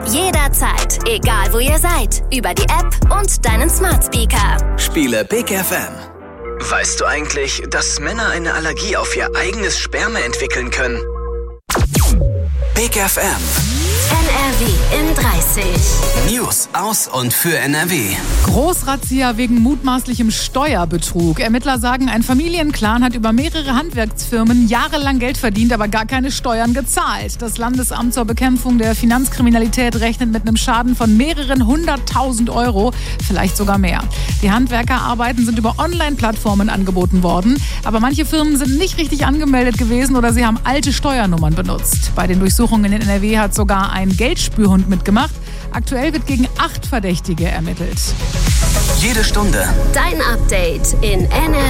Jederzeit, egal wo ihr seid. Über die App und deinen Smart Speaker. Spiele Big FM. Weißt du eigentlich, dass Männer eine Allergie auf ihr eigenes Sperma entwickeln können? Big FM. NRW in 30. News aus und für NRW. Großrazzia wegen mutmaßlichem Steuerbetrug. Ermittler sagen, ein Familienclan hat über mehrere Handwerksfirmen jahrelang Geld verdient, aber gar keine Steuern gezahlt. Das Landesamt zur Bekämpfung der Finanzkriminalität rechnet mit einem Schaden von mehreren 100.000 Euro, vielleicht sogar mehr. Die Handwerkerarbeiten sind über Online-Plattformen angeboten worden, aber manche Firmen sind nicht richtig angemeldet gewesen oder sie haben alte Steuernummern benutzt. Bei den Durchsuchungen in NRW hat sogar ein Geldspürhund mitgemacht. Aktuell wird gegen 8 Verdächtige ermittelt. Jede Stunde Dein Update in NRW.